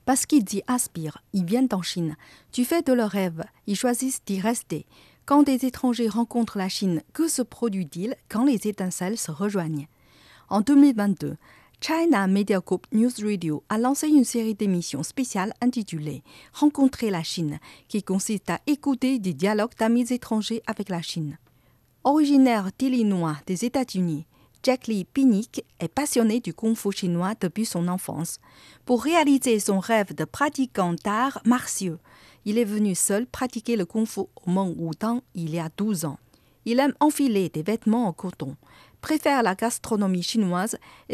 Parce qu'ils y aspirent, ils viennent en Chine. Du fait de leurs rêves, ils choisissent d'y rester. Quand des étrangers rencontrent la Chine, que se produit-il quand les étincelles se rejoignent? En 2022, China Media Group News Radio a lancé une série d'émissions spéciales intitulée « Rencontrer la Chine » qui consiste à écouter des dialogues d'amis étrangers avec la Chine. Originaire d'Illinois des États-Unis, Jack Lee Pinnick est passionné du kung-fu chinois depuis son enfance. Pour réaliser son rêve de pratiquant d'arts martiaux, il est venu seul pratiquer le kung-fu au Mont Wutang il y a 12 ans. Il aime enfiler des vêtements en coton, préfère la gastronomie chinoise et